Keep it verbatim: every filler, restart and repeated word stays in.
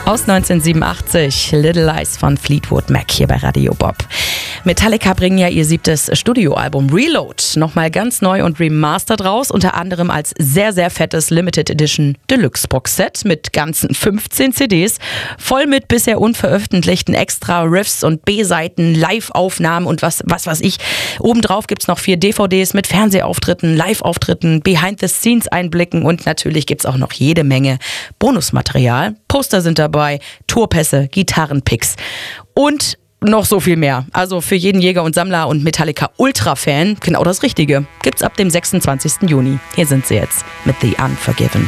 Aus neunzehnhundertsiebenundachtzig, Little Lies von Fleetwood Mac hier bei Radio Bob. Metallica bringen ja ihr siebtes Studioalbum Reload nochmal ganz neu und remastered raus, unter anderem als sehr, sehr fettes Limited Edition Deluxe Boxset mit ganzen fünfzehn C Ds, voll mit bisher unveröffentlichten extra Riffs und B-Seiten, Live-Aufnahmen und was, was weiß ich. Obendrauf gibt's noch vier D V Ds mit Fernsehauftritten, Live-Auftritten, Behind-the-Scenes-Einblicken und natürlich gibt's auch noch jede Menge Bonusmaterial. Poster sind dabei, Tourpässe, Gitarrenpicks und noch so viel mehr. Also für jeden Jäger und Sammler und Metallica-Ultra-Fan genau das Richtige. Gibt's ab dem sechsundzwanzigsten Juni. Hier sind sie jetzt mit The Unforgiven.